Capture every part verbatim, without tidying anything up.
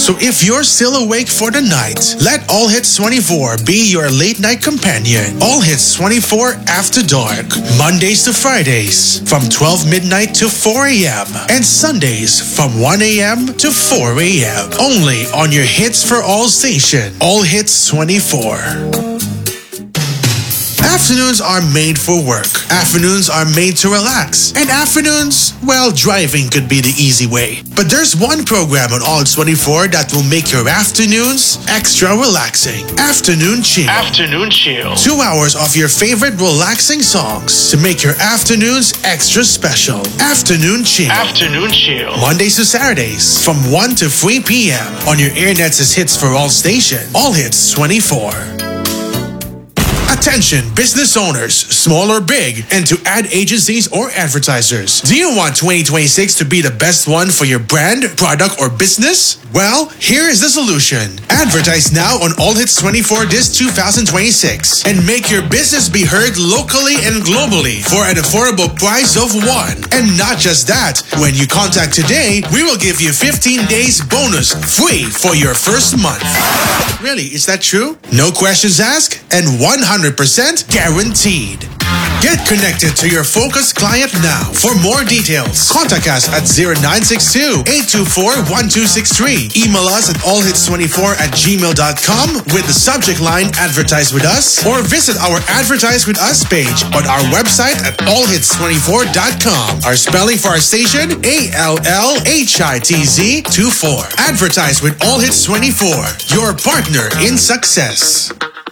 So if you're still awake for the night, let All Hits twenty-four be your late night companion. All Hits twenty-four After Dark, Mondays to Fridays from twelve midnight to four a.m. and Sundays from one a.m. to four a.m. Only on your Hits for All station, All Hits twenty-four. Afternoons are made for work. Afternoons are made to relax. And afternoons, well, driving could be the easy way. But there's one program on All Hits twenty-four that will make your afternoons extra relaxing. Afternoon Chill. Afternoon Chill. Two hours of your favorite relaxing songs to make your afternoons extra special. Afternoon Chill. Afternoon Chill. Mondays to Saturdays from one to three p.m. on your Airnets' Hits for All station, All Hits twenty-four. Attention business owners, small or big, and to ad agencies or advertisers. Do you want twenty twenty-six to be the best one for your brand, product, or business? Well, here is the solution. Advertise now on All Hits twenty-four this two thousand twenty-six and make your business be heard locally and globally for an affordable price of one. And not just that, when you contact today, we will give you fifteen days bonus free for your first month. Really, is that true? No questions asked and one hundred percent guaranteed. Get connected to your focused client now. For more details, contact us at zero nine six two, eight two four, one two six three. Email us at all hits twenty-four at gmail dot com with the subject line Advertise with Us, or visit our Advertise with Us page on our website at all hits twenty-four dot com. Our spelling for our station, A L L H I T Z twenty-four. Advertise with All Hits twenty-four, your partner in success.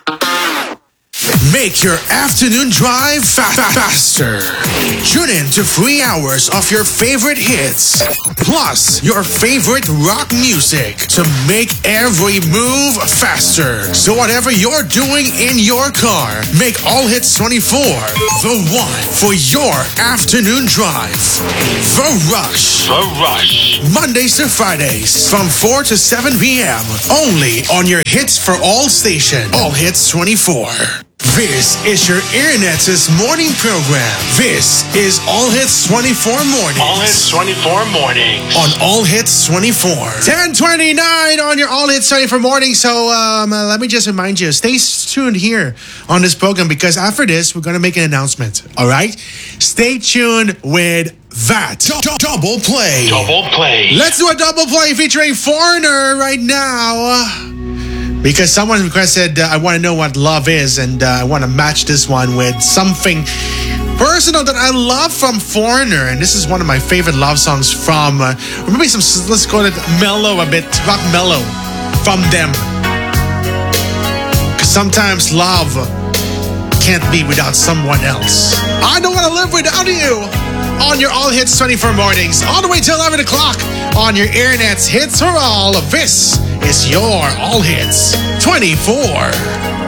Make your afternoon drive fa- fa- faster. Tune in to three hours of your favorite hits, plus your favorite rock music to make every move faster. So whatever you're doing in your car, make All Hits twenty-four the one for your afternoon drive. The Rush. The Rush. Mondays to Fridays from four to seven p.m. only on your Hits for All station, All Hits twenty-four. This is your Airnets' morning program. This is All Hits twenty-four Mornings. All Hits twenty-four Mornings. On All Hits twenty-four. ten twenty-nine on your All Hits twenty-four Morning. So um, uh, let me just remind you, stay tuned here on this program because after this, we're going to make an announcement. All right? Stay tuned with that. D- double play. Double play. Let's do a double play featuring Foreigner right now. Because someone requested, uh, I want to know what love is, and uh, I want to match this one with something personal that I love from Foreigner. And this is one of my favorite love songs from, uh, or maybe some, let's call it mellow a bit, rock mellow from them. Because sometimes love can't be without someone else. I don't want to live without you. On your All Hits twenty-four Mornings, all the way till eleven o'clock on your Airnets Hits for All. This is your All Hits twenty-four.